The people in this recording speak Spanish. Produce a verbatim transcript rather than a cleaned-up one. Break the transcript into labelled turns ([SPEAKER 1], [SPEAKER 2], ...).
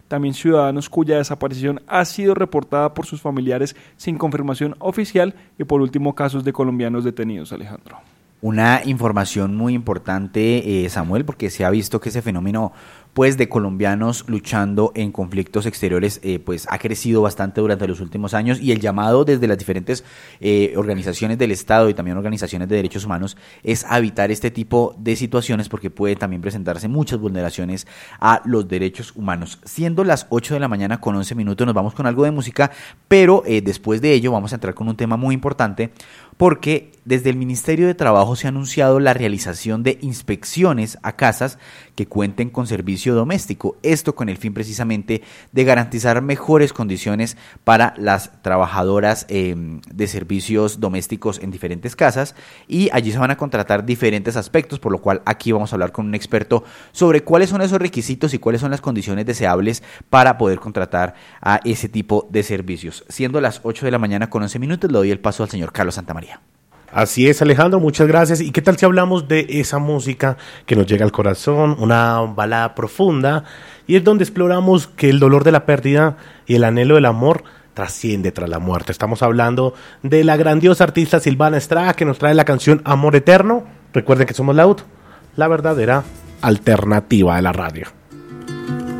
[SPEAKER 1] también ciudadanos cuya desaparición ha sido reportada por sus familiares sin confirmación oficial y por último casos de colombianos detenidos, Alejandro.
[SPEAKER 2] Una información muy importante, eh, Samuel, porque se ha visto que ese fenómeno pues de colombianos luchando en conflictos exteriores eh, pues ha crecido bastante durante los últimos años, y el llamado desde las diferentes eh, organizaciones del Estado y también organizaciones de derechos humanos es a evitar este tipo de situaciones, porque puede también presentarse muchas vulneraciones a los derechos humanos. Siendo las ocho de la mañana con once minutos, nos vamos con algo de música, pero eh, después de ello vamos a entrar con un tema muy importante, porque desde el Ministerio de Trabajo se ha anunciado la realización de inspecciones a casas que cuenten con servicio doméstico. Esto con el fin precisamente de garantizar mejores condiciones para las trabajadoras eh, de servicios domésticos en diferentes casas, y allí se van a contratar diferentes aspectos, por lo cual aquí vamos a hablar con un experto sobre cuáles son esos requisitos y cuáles son las condiciones deseables para poder contratar a ese tipo de servicios. Siendo las ocho de la mañana con once minutos, le doy el paso al señor Carlos Santamaría.
[SPEAKER 3] Así es, Alejandro, muchas gracias. ¿Y qué tal si hablamos de esa música que nos llega al corazón, una balada profunda, y es donde exploramos que el dolor de la pérdida y el anhelo del amor trasciende tras la muerte? Estamos hablando de la grandiosa artista Silvana Estrada, que nos trae la canción Amor Eterno. Recuerden que somos la U T, la verdadera alternativa de la radio.